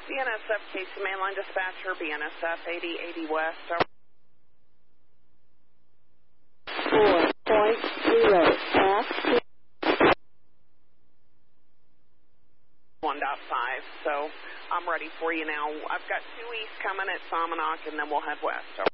BNSF Casey Mainline Dispatcher, BNSF 8080 West. 4.0 F. 1.5, so I'm ready for you now. I've got 2 east coming at Salmonock, and then we'll head west.